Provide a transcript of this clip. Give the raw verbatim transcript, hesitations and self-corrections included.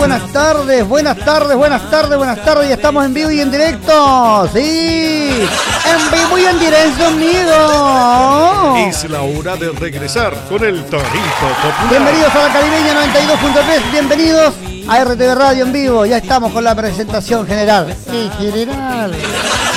buenas tardes, buenas tardes, buenas tardes, buenas tardes. Ya estamos en vivo y en directo. Sí, en vivo y en directo, amigo. Es la hora de regresar con el Torito Popular. Bienvenidos a la Caribeña noventa y dos punto tres. Bienvenidos a R T V Radio en vivo. Ya estamos con la presentación general. Sí, general.